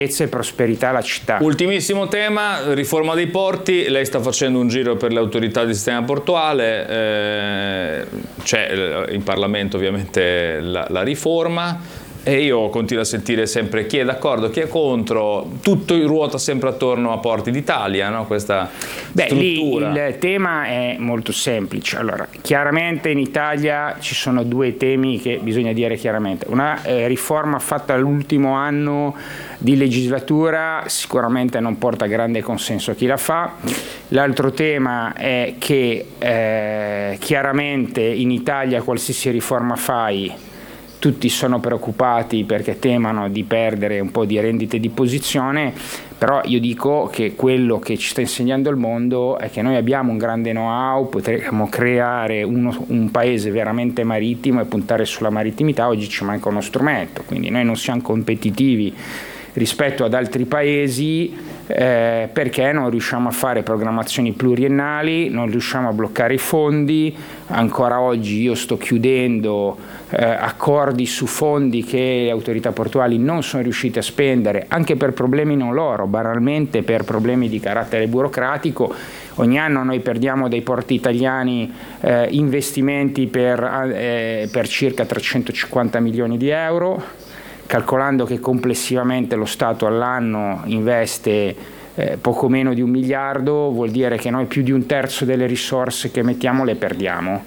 e prosperità alla città. Ultimissimo tema, riforma dei porti. Lei sta facendo un giro per le autorità di sistema portuale, c'è in Parlamento ovviamente la riforma. E io continuo a sentire sempre chi è d'accordo, chi è contro, tutto ruota sempre attorno a Porti d'Italia, no? Questa struttura. Lì il tema è molto semplice. Allora, chiaramente in Italia ci sono due temi che bisogna dire chiaramente. Una riforma fatta all'ultimo anno di legislatura sicuramente non porta grande consenso a chi la fa. L'altro tema è che chiaramente in Italia qualsiasi riforma fai, tutti sono preoccupati perché temono di perdere un po' di rendite di posizione, però io dico che quello che ci sta insegnando il mondo è che noi abbiamo un grande know-how, potremmo creare un paese veramente marittimo e puntare sulla marittimità. Oggi ci manca uno strumento, quindi noi non siamo competitivi rispetto ad altri paesi perché non riusciamo a fare programmazioni pluriennali, non riusciamo a bloccare i fondi. Ancora oggi io sto chiudendo accordi su fondi che le autorità portuali non sono riuscite a spendere, anche per problemi non loro, banalmente per problemi di carattere burocratico. Ogni anno noi perdiamo dai porti italiani investimenti per circa 350 milioni di euro, calcolando che complessivamente lo Stato all'anno investe poco meno di 1 miliardo, vuol dire che noi più di 1/3 delle risorse che mettiamo le perdiamo.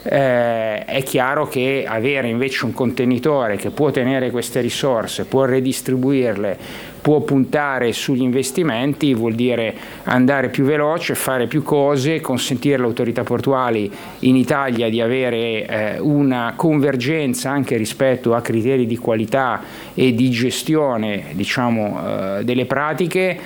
È chiaro che avere invece un contenitore che può tenere queste risorse, può redistribuirle, può puntare sugli investimenti, vuol dire andare più veloce, fare più cose, consentire alle autorità portuali in Italia di avere una convergenza anche rispetto a criteri di qualità e di gestione, diciamo, delle pratiche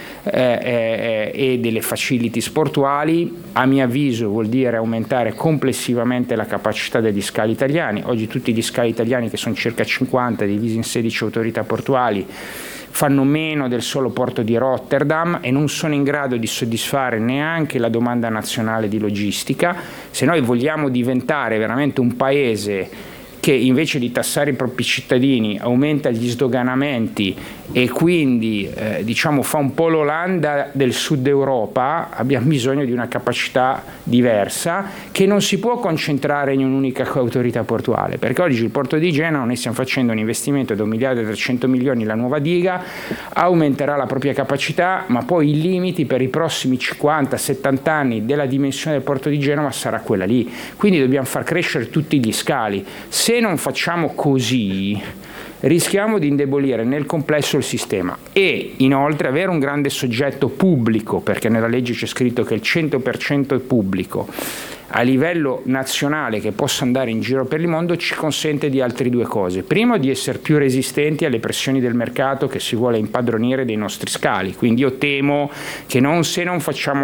e delle facilities portuali. A mio avviso vuol dire aumentare complessivamente la capacità degli scali italiani. Oggi tutti gli scali italiani, che sono circa 50, divisi in 16 autorità portuali, fanno meno del solo porto di Rotterdam e non sono in grado di soddisfare neanche la domanda nazionale di logistica. Se noi vogliamo diventare veramente un paese che invece di tassare i propri cittadini aumenta gli sdoganamenti e quindi diciamo fa un po' l'Olanda del sud Europa, abbiamo bisogno di una capacità diversa che non si può concentrare in un'unica autorità portuale, perché oggi il porto di Genova, noi stiamo facendo un investimento da 1 miliardo e 300 milioni, la nuova diga aumenterà la propria capacità, ma poi i limiti per i prossimi 50-70 anni della dimensione del porto di Genova sarà quella lì, quindi dobbiamo far crescere tutti gli scali. Se non facciamo così rischiamo di indebolire nel complesso il sistema e inoltre avere un grande soggetto pubblico, perché nella legge c'è scritto che il 100% è pubblico, a livello nazionale, che possa andare in giro per il mondo, ci consente di altre due cose. Primo, di essere più resistenti alle pressioni del mercato che si vuole impadronire dei nostri scali, quindi io temo che se non facciamo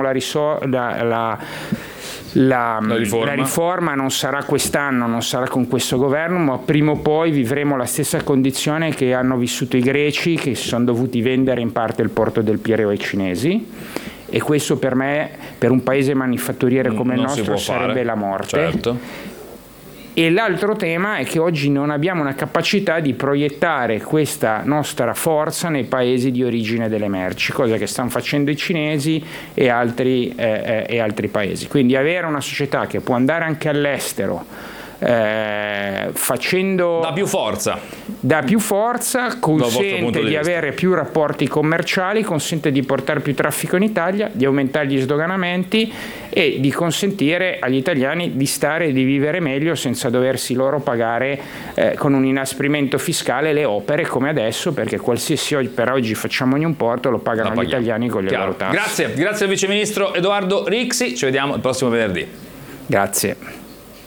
la riforma non sarà quest'anno, non sarà con questo governo, ma prima o poi vivremo la stessa condizione che hanno vissuto i greci, che si sono dovuti vendere in parte il porto del Pireo ai cinesi, e questo per me, per un paese manifatturiere come il nostro, sarebbe la morte. Certo. E l'altro tema è che oggi non abbiamo una capacità di proiettare questa nostra forza nei paesi di origine delle merci, cosa che stanno facendo i cinesi e altri paesi. Quindi avere una società che può andare anche all'estero facendo dà più forza, consente di avere più rapporti commerciali, consente di portare più traffico in Italia, di aumentare gli sdoganamenti e di consentire agli italiani di stare e di vivere meglio senza doversi loro pagare con un inasprimento fiscale le opere come adesso, perché qualsiasi per oggi facciamo in un porto lo pagano gli italiani con le loro tasse. Grazie al Vice Ministro Edoardo Rixi, ci vediamo il prossimo venerdì. Grazie.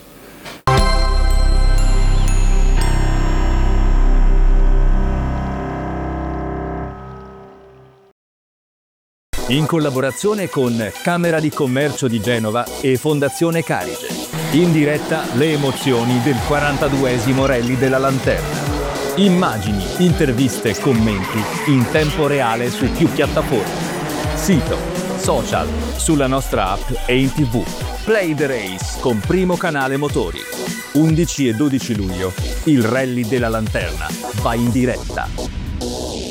In collaborazione con Camera di Commercio di Genova e Fondazione Carige. In diretta le emozioni del 42esimo Rally della Lanterna. Immagini, interviste e commenti in tempo reale su più piattaforme. Sito, social, sulla nostra app e in TV. Play the Race con Primo Canale Motori. 11 e 12 luglio il Rally della Lanterna va in diretta.